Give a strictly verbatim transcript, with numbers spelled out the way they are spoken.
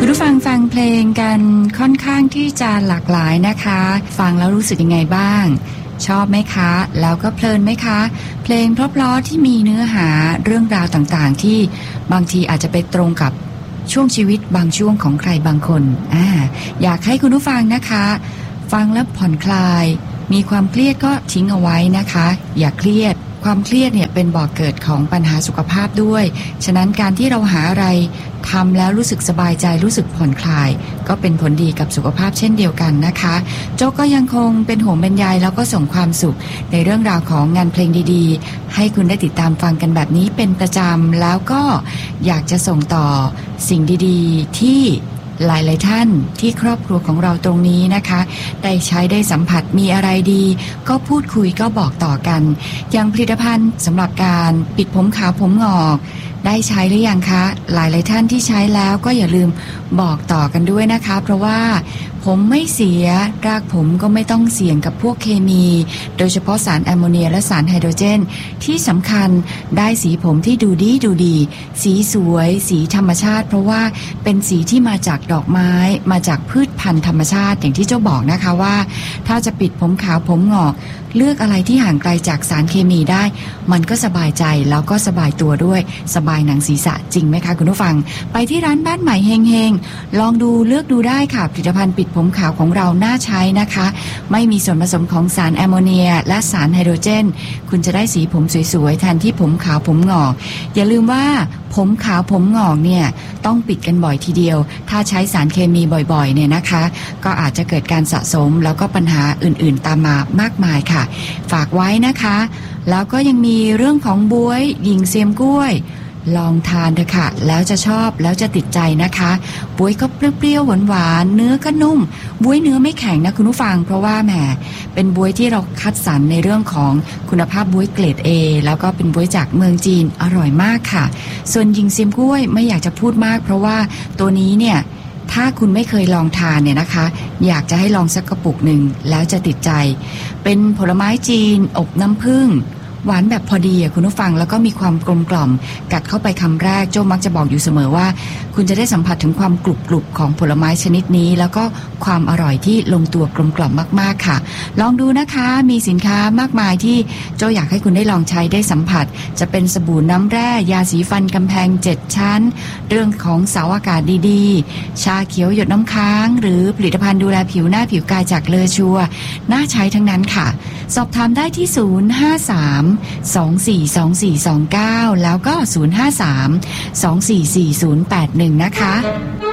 ผู้ฟังฟังเพลงกันค่อนข้างที่จะหลากหลายนะคะฟังแล้วรู้สึกยังไงบ้างชอบไหมคะแล้วก็เพลินไหมคะเพลงเพราะๆที่มีเนื้อหาเรื่องราวต่างๆที่บางทีอาจจะไปตรงกับช่วงชีวิตบางช่วงของใครบางคนอ่าอยากให้คุณผู้ฟังนะคะฟังแล้วผ่อนคลายมีความเครียดก็ทิ้งเอาไว้นะคะอย่าเครียดความเครียดเนี่ยเป็นบ่อกเกิดของปัญหาสุขภาพด้วยฉะนั้นการที่เราหาอะไรทำแล้วรู้สึกสบายใจรู้สึกผ่อนคลายก็เป็นผลดีกับสุขภาพเช่นเดียวกันนะคะโจ๊กก็ยังคงเป็นห่วงเป็นใยแล้วก็ส่งความสุขในเรื่องราวของงานเพลงดีๆให้คุณได้ติดตามฟังกันแบบนี้เป็นประจำแล้วก็อยากจะส่งต่อสิ่งดีๆที่หลายๆท่านที่ครอบครัวของเราตรงนี้นะคะได้ใช้ได้สัมผัสมีอะไรดีก็พูดคุยก็บอกต่อกันอย่างผลิตภัณฑ์สำหรับการปิดผมขาวผมงอกได้ใช้หรือยังคะหลายๆท่านที่ใช้แล้วก็อย่าลืมบอกต่อกันด้วยนะคะเพราะว่าผมไม่เสียรากผมก็ไม่ต้องเสี่ยงกับพวกเคมีโดยเฉพาะสารแอมโมเนียและสารไฮโดรเจนที่สำคัญได้สีผมที่ดูดีดูดีสีสวยสีธรรมชาติเพราะว่าเป็นสีที่มาจากดอกไม้มาจากพืชพันธุ์ธรรมชาติอย่างที่เจ้าบอกนะคะว่าถ้าจะปิดผมขาวผมงอกเลือกอะไรที่ห่างไกลจากสารเคมีได้มันก็สบายใจแล้วก็สบายตัวด้วยสบายหนังศีรษะจริงไหมคะคุณผู้ฟังไปที่ร้านบ้านใหม่เฮงเฮงลองดูเลือกดูได้ค่ะผลิตภัณฑ์ปิดผมขาวของเราน่าใช้นะคะไม่มีส่วนผสมของสารแอมโมเนียและสารไฮโดรเจนคุณจะได้สีผมสวยๆแทนที่ผมขาวผมงอกอย่าลืมว่าผมขาวผมงอกเนี่ยต้องปิดกันบ่อยทีเดียวถ้าใช้สารเคมีบ่อยๆเนี่ยนะคะก็อาจจะเกิดการสะสมแล้วก็ปัญหาอื่นๆตามมามากมายค่ะฝากไว้นะคะแล้วก็ยังมีเรื่องของบ๊วยหญิงเซียมกล้วยลองทานเถอะค่ะแล้วจะชอบแล้วจะติดใจนะคะบ๊วยก็เปรี้ยวๆหวานๆเนื้อก็นุ่มบ๊วยเนื้อไม่แข็งนะคุณผู้ฟังเพราะว่าแหมเป็นบ๊วยที่เราคัดสรรในเรื่องของคุณภาพบ๊วยเกรด A แล้วก็เป็นบ๊วยจากเมืองจีนอร่อยมากค่ะส่วนหญิงเซียมกล้วยไม่อยากจะพูดมากเพราะว่าตัวนี้เนี่ยถ้าคุณไม่เคยลองทานเนี่ยนะคะอยากจะให้ลองสักกระปุกหนึ่งแล้วจะติดใจเป็นผลไม้จีนอบน้ำผึ้งหวานแบบพอดีอ่ะคุณผู้ฟังแล้วก็มีความกลมกล่อมกัดเข้าไปคำแรกโจ้มักจะบอกอยู่เสมอว่าคุณจะได้สัมผัสถึงความกรุบกรุบของผลไม้ชนิดนี้แล้วก็ความอร่อยที่ลงตัวกลมกล่อมมากๆค่ะลองดูนะคะมีสินค้ามากมายที่โจ้อยากให้คุณได้ลองใช้ได้สัมผัสจะเป็นสบู่น้ำแร่ยาสีฟันกำแพงเจ็ดชั้นเรื่องของเสาอากาศดีๆชาเขียวหยดน้ำค้างหรือผลิตภัณฑ์ดูแลผิวหน้าผิวกายจากเลอชัวน่าใช้ทั้งนั้นค่ะสอบถามได้ที่ศูนย์ ห้า สาม สอง สี่ สอง สี่ สอง เก้าแล้วก็ศูนย์ ห้า สาม สอง สี่ สี่ ศูนย์ แปด หนึ่งนะคะ